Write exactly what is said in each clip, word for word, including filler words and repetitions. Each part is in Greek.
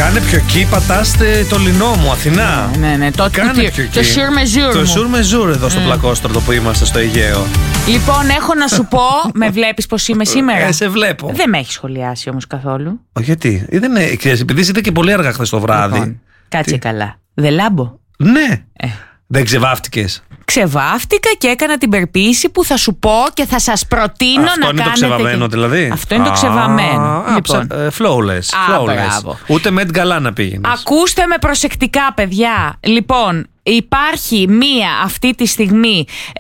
Κάνε πιο εκεί, πατάστε το λινό μου, Αθηνά. Ναι, ναι, ναι. Το, Κάνε το, το σουρ με ζουρ. Το σουρ με ζουρ εδώ στο mm. Πλακόστρωτο που είμαστε στο Αιγαίο. Λοιπόν, έχω να σου πω, με βλέπεις πως είμαι σήμερα? Ε, σε βλέπω. Δεν με έχει σχολιάσει όμως καθόλου. Ο, γιατί, δεν είναι, επειδή είσαι και πολύ αργά χθες το βράδυ. Λοιπόν, κάτσε Τι? καλά. Δεν λάμπω. Ναι. Ε. Δεν ξεβάφτηκες? Ξεβάφτηκα και έκανα την περποίηση που θα σου πω και θα σας προτείνω Αυτό να είναι κάνετε. Αυτό είναι το ξεβαμένο και... δηλαδή? Αυτό είναι το ξεβαμένο. Α, λοιπόν. α, flawless. Α, flawless. Ούτε με γκαλά να πήγαινες. Ακούστε με προσεκτικά, παιδιά. Λοιπόν, υπάρχει μία αυτή τη στιγμή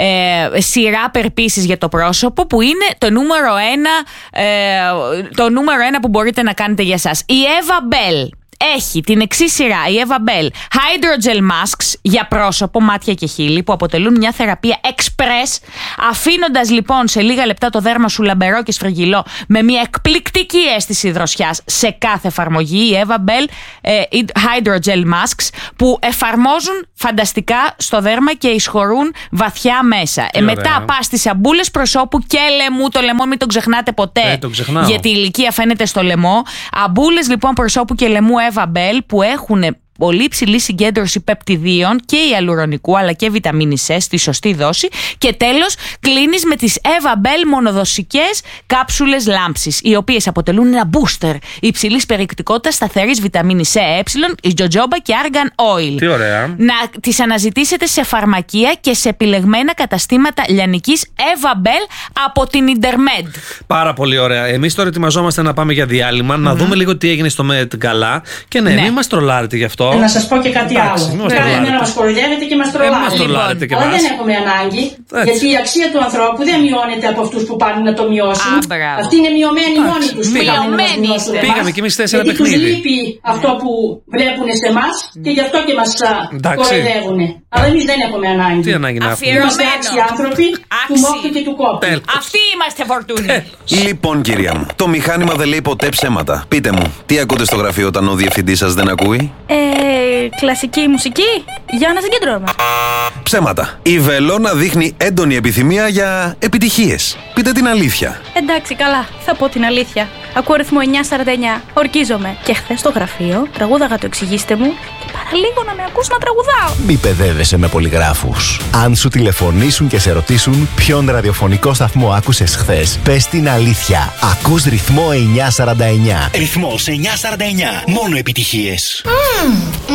ε, σειρά περποίησης για το πρόσωπο που είναι το νούμερο ένα, ε, το νούμερο ένα που μπορείτε να κάνετε για σας. Η Eva Bell έχει την εξής σειρά, η Eva Bell Hydrogel Masks για πρόσωπο, μάτια και χείλη, που αποτελούν μια θεραπεία express, αφήνοντας λοιπόν σε λίγα λεπτά το δέρμα σου λαμπερό και σφραγγυλό με μια εκπληκτική αίσθηση δροσιάς σε κάθε εφαρμογή. Η Eva Bell ε, Hydrogel Masks που εφαρμόζουν φανταστικά στο δέρμα και εισχωρούν βαθιά μέσα. Ε, μετά πας στις σαμπούλες προσώπου και λαιμού. Το λαιμό μην το ξεχνάτε ποτέ, ε, το γιατί η ηλικία φαίνεται στο λαιμό. Αμπούλες λοιπόν προσώπου και λαιμού Eva Bell που έχουν πολύ υψηλή συγκέντρωση πεπτιδίων και ιαλουρονικού αλλά και βιταμίνης C στη σωστή δόση. Και τέλος, κλείνεις με τις Eva Bell μονοδοσικές κάψουλες λάμψης, οι οποίες αποτελούν ένα booster υψηλής περιεκτικότητας σταθερής βιταμίνης C, ε, η jojoba και argan oil. Τι ωραία. Να τις αναζητήσετε σε φαρμακεία και σε επιλεγμένα καταστήματα λιανικής Eva Bell από την Intermed. Πάρα πολύ ωραία. Εμείς τώρα ετοιμαζόμαστε να πάμε για διάλειμμα, mm-hmm. να δούμε λίγο τι έγινε στο Met Gala. Και ναι, ναι. μην μας τρολάρετε γι' αυτό. Να σας πω και κάτι Εντάξει, άλλο. Πρέπει να μας κοροϊδεύετε και μας τρολάρετε. Ε, Αλλά δεν έχουμε ανάγκη, έτσι. Γιατί η αξία του ανθρώπου δεν μειώνεται από αυτούς που πάνε να το μειώσουν. Α, αυτοί είναι μειωμένοι μόνοι τους. Μειωμένοι είστε. Πήγαμε κι εμείς τέσσερα γιατί παιχνίδι. τους λείπει αυτό που βλέπουν σε εμάς και γι' αυτό και μας κοροϊδεύουν. Αλλά εμείς δεν έχουμε ανάγκη. Τι ανάγκη να έχουμε? Είμαστε άξιοι άνθρωποι του μόχτου και του κόπου. Αυτοί είμαστε φορτούνοι. Λοιπόν, κυρία μου, το μηχάνημα δεν λέει ποτέ ψέματα. Πείτε μου, τι ακούτε στο γραφείο όταν ο διευθυντής σας δεν ακούει? Ε, κλασική μουσική για να συγκεντρώμε. Ψέματα. Η Βελόνα δείχνει έντονη επιθυμία για επιτυχίες. Πείτε την αλήθεια. Εντάξει, καλά, θα πω την αλήθεια. Ακούω αριθμό εννιά σαράντα εννιά. Ορκίζομαι. Και χθες στο γραφείο τραγούδαγα το εξηγήστε μου και παραλίγο να με ακούς να τραγουδάω. Μη παιδεύεσαι με πολυγράφους. Αν σου τηλεφωνήσουν και σε ρωτήσουν ποιον ραδιοφωνικό σταθμό άκουσες χθες, πες την αλήθεια. Ακούς ρυθμό εννιά σαράντα εννιά. Ρυθμός εννιά σαράντα εννιά. Μόνο επιτυχίες. Mm, mm,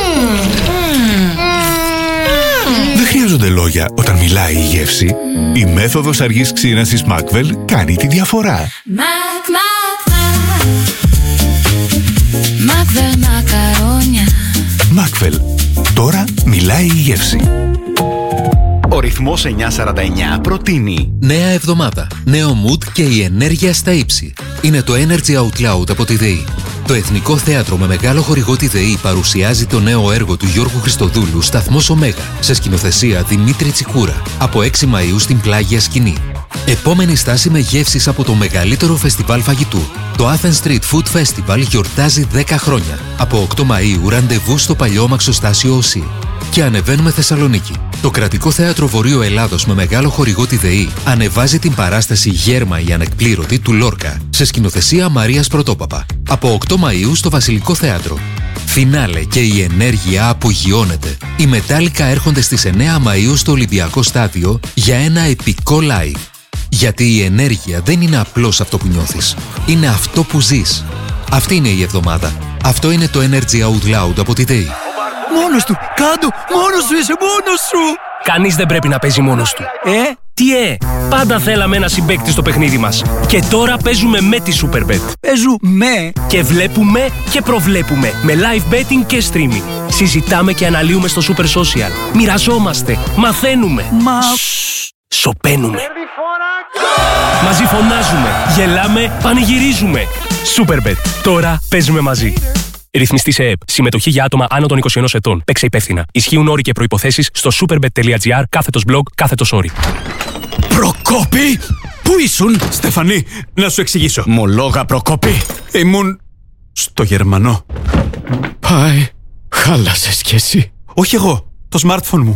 mm, Δεν χρειάζονται λόγια όταν μιλάει η γεύση. Η μέθοδος αργής ξύρανσης Macvel κάνει τη διαφορά. Mac, Mac, Macvel μακαρόνια. Macvel. Τώρα μιλάει η γεύση. Ο ρυθμός εννιά σαράντα εννιά προτείνει νέα εβδομάδα, νέο mood και η ενέργεια στα ύψη. Είναι το Energy Out Loud από τη ΔΕΗ. Το Εθνικό Θέατρο με μεγάλο χορηγό τη ΔΕΗ παρουσιάζει το νέο έργο του Γιώργου Χριστοδούλου «Σταθμός Ωμέγα» σε σκηνοθεσία Δημήτρη Τσικούρα από έξι Μαΐου στην Πλάγια Σκηνή. Επόμενη στάση με γεύσεις από το μεγαλύτερο φεστιβάλ φαγητού. Το Athens Street Food Festival γιορτάζει δέκα χρόνια. Από οκτώ Μαΐου ραντεβού στο παλιό μαξοστάσιο ΟΣΥ. Και ανεβαίνουμε Θεσσαλονίκη. Το Κρατικό Θέατρο Βορείου Ελλάδος με μεγάλο χορηγό τη ΔΕΗ ανεβάζει την παράσταση «Γέρμα η Ανεκπλήρωτη» του Λόρκα σε σκηνοθεσία Μαρίας Πρωτόπαπα. Από οκτώ Μαΐου στο Βασιλικό Θέατρο. Φινάλε και η ενέργεια απογειώνεται. Οι Μετάλλικα έρχονται στις εννέα Μαΐου στο Ολυμπιακό Στάδιο για ένα επικό live. Γιατί η ενέργεια δεν είναι απλώς αυτό που νιώθεις. Είναι αυτό που ζεις. Αυτή είναι η εβδομάδα. Αυτό είναι το Energy Out Loud από τη ΔΕΗ. Μόνος του! Κάντο! Μόνος σου είσαι! Μόνος σου! Κανείς δεν πρέπει να παίζει μόνος του. Ε? Τι ε! Πάντα θέλαμε ένα συμπαίκτη στο παιχνίδι μας. Και τώρα παίζουμε με τη Superbet. Παίζουμε! Και βλέπουμε και προβλέπουμε. Με live betting και streaming. Συζητάμε και αναλύουμε στο Super Social. Μοιραζόμαστε. Μαθαίνουμε. Μα... Σοπαίνουμε. Μαζί φωνάζουμε. Γελάμε. Πανηγυρίζουμε. Superbet. Τώρα παίζουμε μαζί. Ρυθμιστή σε ΕΕΠ. Συμμετοχή για άτομα άνω των είκοσι ενός ετών. Παίξε υπεύθυνα. Ισχύουν όροι και προϋποθέσεις στο superbet.gr κάθετος blog κάθετος όροι. Προκόπη! Πού ήσουν? Στεφανή, να σου εξηγήσω. Μολόγα, Προκόπη. Ήμουν στο Γερμανό. Πάει. Χάλασες κι εσύ. Όχι εγώ. Το smartphone μου.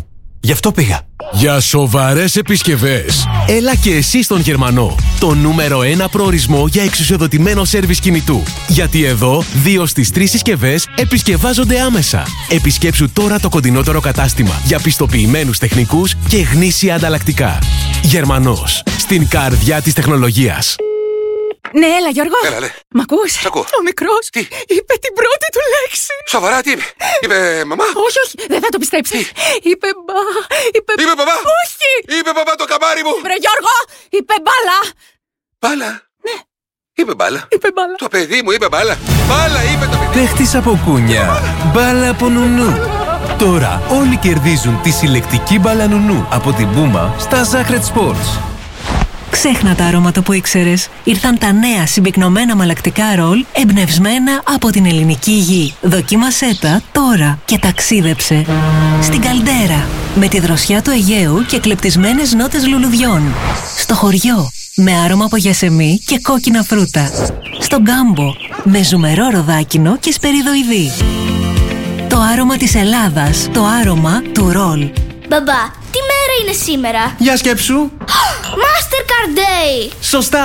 Γι' αυτό πήγα. Για σοβαρές επισκευές. Έλα και εσύ στον Γερμανό. Το νούμερο ένα προορισμό για εξουσιοδοτημένο σέρβις κινητού. Γιατί εδώ, δύο στις τρεις συσκευές επισκευάζονται άμεσα. Επισκέψου τώρα το κοντινότερο κατάστημα για πιστοποιημένους τεχνικούς και γνήσια ανταλλακτικά. Γερμανός. Στην καρδιά της τεχνολογίας. Ναι, έλα Γιώργο. Έλα, λέ. Μ' ακούς? Σ' ακούω. Ο μικρός Τι? είπε την πρώτη του λέξη. Σοβαρά, τι είπε? Είπε μαμά? Όχι, όχι, δεν θα το πιστέψεις. Είπε μπα, είπε... Είπε μπαμπά? Όχι. Είπε μπαμπά το καμάρι μου. Βρε Γιώργο, είπε μπάλα. Μπάλα? Ναι. Είπε μπάλα. Είπε μπάλα. Το παιδί μου είπε μπάλα. Μπάλα είπε το παιδί. Παίχτης από κούνια. Μπάλα από νουνού. Τώρα όλοι κερδίζουν τη συλλεκτική μπάλα νουνού από την Puma στα Sacred Sports. Ξέχνα τα αρώματα που ήξερες. Ήρθαν τα νέα συμπυκνωμένα μαλακτικά ρολ εμπνευσμένα από την ελληνική γη. Δοκίμασέ τα τώρα και ταξίδεψε στην Καλντέρα με τη δροσιά του Αιγαίου και κλεπτισμένες νότες λουλουδιών. Στο χωριό με άρωμα από γιασεμί και κόκκινα φρούτα. Στον Γκάμπο με ζουμερό ροδάκινο και σπεριδοειδή. Το άρωμα της Ελλάδας, το άρωμα του ρολ. Μπαμπά, τι μέρα είναι σήμερα? Για σκέψου. Mastercard Day! Σωστά!